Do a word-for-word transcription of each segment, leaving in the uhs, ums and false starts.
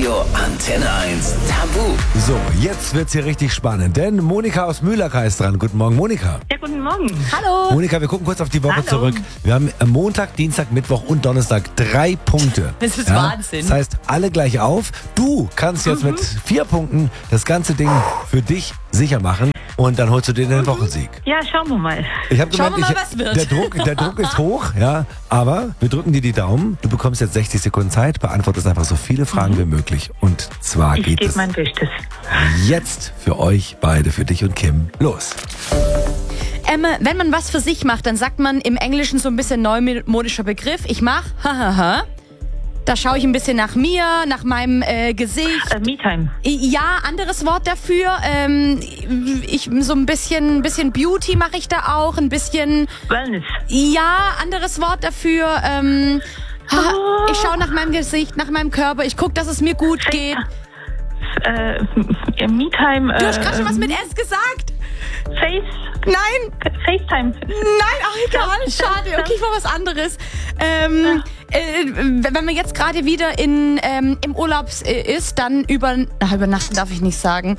Radio Antenne eins Tabu. So, jetzt wird's hier richtig spannend, denn Monika aus Mühlacker ist dran. Guten Morgen, Monika. Ja, guten Morgen. Hallo. Monika, wir gucken kurz auf die Woche Hallo. zurück. Wir haben am Montag, Dienstag, Mittwoch und Donnerstag drei Punkte. Das ist Wahnsinn. Das heißt, alle gleich auf. Du kannst jetzt mit vier Punkten das ganze Ding für dich sicher machen und dann holst du dir den Wochensieg. Ja, schauen wir mal. Ich habe Schauen gemerkt, wir mal, ich, was wird. Der, Druck, der Druck ist hoch, ja, aber wir drücken dir die Daumen. Du bekommst jetzt sechzig Sekunden Zeit, beantwortest einfach so viele Fragen wie möglich. Und zwar Ich geht gebe es mein Bestes. jetzt für euch beide, für dich und Kim, los. Ähm, wenn man was für sich macht, dann sagt man im Englischen so ein bisschen neumodischer Begriff. Ich mach, hahaha. Da schaue ich ein bisschen nach mir, nach meinem äh, Gesicht. Äh, Me-Time. Ja, anderes Wort dafür. Ähm, ich so ein bisschen, ein bisschen Beauty mache ich da auch, ein bisschen. Wellness. Ja, anderes Wort dafür. Ähm, ha, Oh. ich schaue nach meinem Gesicht, nach meinem Körper. Ich gucke, dass es mir gut geht. Äh, Me-Time. Du hast gerade schon was mit S gesagt. Face. Nein. FaceTime. Nein, ach egal, schade. Okay, ich war was anderes. Ähm, äh, wenn man jetzt gerade wieder in, ähm, im Urlaub äh, ist, dann über, ach, übernachten darf ich nicht sagen.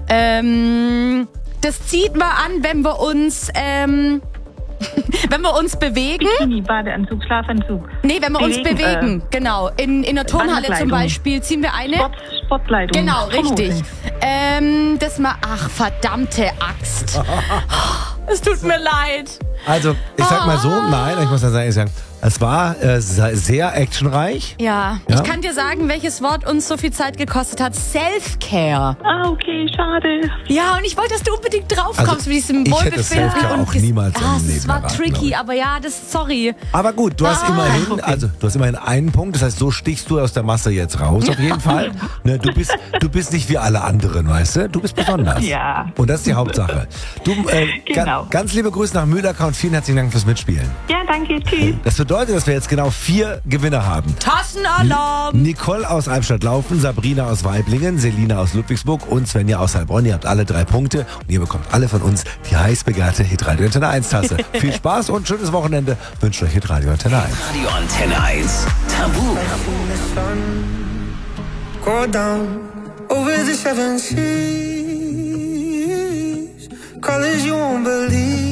Ähm, das zieht man an, wenn wir uns, ähm, wenn wir uns bewegen. Bikini, Badeanzug, Schlafanzug. Nee, wenn wir uns Bewegen, bewegen, genau. In, in der Turnhalle zum Bandkleidung. Beispiel ziehen wir eine. Sport, Sportkleidung. Genau, Turnhosen. richtig. Ähm, das mal, ach, verdammte Axt. Es tut mir leid. Also, ich sag mal so, nein, ich muss ja sagen, ich sagen es war äh, sehr actionreich. Ja, Ja? ich kann dir sagen, welches Wort uns so viel Zeit gekostet hat. Self-Care. Ah, okay, schade. Ja, und ich wollte, dass du unbedingt drauf Also, kommst mit diesem ich hätte Wohlbefinden. Self-Care und auch ges- niemals im ah, Leben es war erraten, glaube tricky, ich. aber ja, das, sorry. Aber gut, du hast Ah, immerhin, okay. also du hast immerhin einen Punkt, das heißt, so stichst du aus der Masse jetzt raus, auf jeden Fall. Ne, du bist, du bist nicht wie alle anderen, weißt du? Du bist besonders. Ja. Und das ist die Hauptsache. Du, äh, Genau. ga, ganz liebe Grüße nach Mühlacker und vielen herzlichen Dank fürs Mitspielen. Ja, danke. Tschüss. Das bedeutet, dass wir jetzt genau vier Gewinner haben. Tassenalarm. Nicole aus Albstadt-Laufen, Sabrina aus Waiblingen, Selina aus Ludwigsburg und Svenja aus Heilbronn. Ihr habt alle drei Punkte und ihr bekommt alle von uns die heiß begehrte Hitradio Antenne eins Tasse. Viel Spaß und schönes Wochenende wünscht euch Hitradio Antenne eins. Radio Antenne eins Tabu. Go down over the seven seas, colors you won't believe.